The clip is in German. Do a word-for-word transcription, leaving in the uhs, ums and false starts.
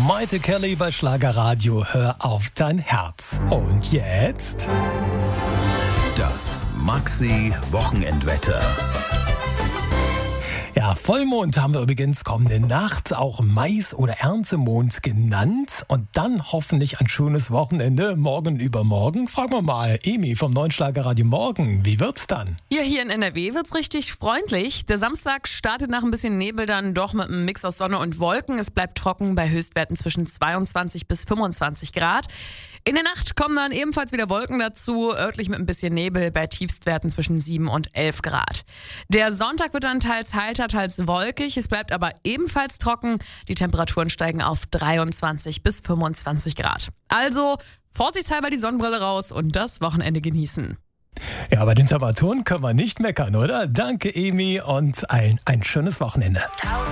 Maite Kelly bei Schlagerradio, hör auf dein Herz. Und jetzt? Das Maxi-Wochenendwetter. Ja, Vollmond haben wir übrigens kommende Nacht, auch Mais- oder Erntemond genannt. Und dann hoffentlich ein schönes Wochenende, morgen übermorgen. Fragen wir mal Emi vom neuen Schlagerradio Morgen, wie wird's dann? Ja, hier in N R W wird's richtig freundlich. Der Samstag startet nach ein bisschen Nebel dann doch mit einem Mix aus Sonne und Wolken. Es bleibt trocken bei Höchstwerten zwischen zweiundzwanzig bis fünfundzwanzig Grad. In der Nacht kommen dann ebenfalls wieder Wolken dazu, örtlich mit ein bisschen Nebel bei Tiefstwerten zwischen sieben und elf Grad. Der Sonntag wird dann teils heiter, teils wolkig. Es bleibt aber ebenfalls trocken. Die Temperaturen steigen auf dreiundzwanzig bis fünfundzwanzig Grad. Also vorsichtshalber die Sonnenbrille raus und das Wochenende genießen. Ja, bei den Temperaturen können wir nicht meckern, oder? Danke, Emi, und allen ein schönes Wochenende.